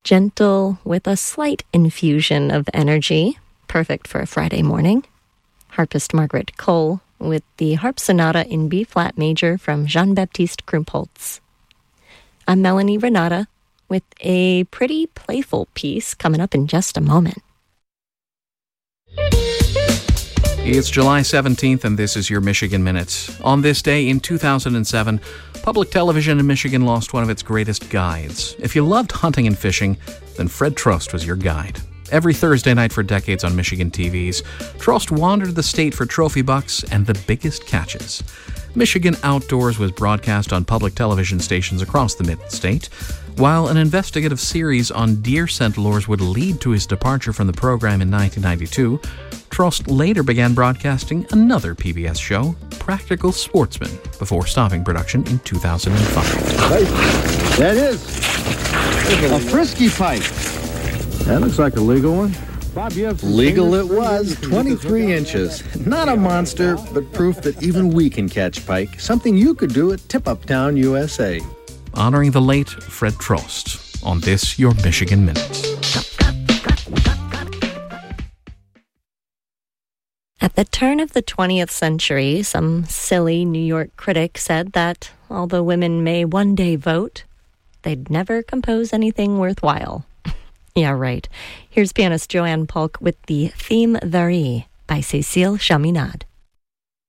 Gentle with a slight infusion of energy, perfect for a Friday morning. Harpist Margaret Cole with the Harp Sonata in B-flat major from Jean-Baptiste Krumpholz. I'm Melanie Renata with a pretty playful piece coming up in just a moment. It's July 17th, and this is your Michigan Minute. On this day in 2007, public television in Michigan lost one of its greatest guides. If you loved hunting and fishing, then Fred Trost was your guide. Every Thursday night for decades on Michigan TVs, Trost wandered the state for trophy bucks and the biggest catches. Michigan Outdoors was broadcast on public television stations across the mid-state. While an investigative series on deer scent lures would lead to his departure from the program in 1992, Trost later began broadcasting another PBS show, Practical Sportsman, before stopping production in 2005. That is a frisky pike. That looks like a legal one. Bob, you have Legal it was, 23 inches. Not a monster, but proof that even we can catch pike. Something you could do at Tip Up Town, USA. Honoring the late Fred Trost on this, your Michigan Minute. At the turn of the 20th century, some silly New York critic said that although women may one day vote, they'd never compose anything worthwhile. Yeah, right. Here's pianist Joanne Polk with the Theme Varie by Cécile Chaminade.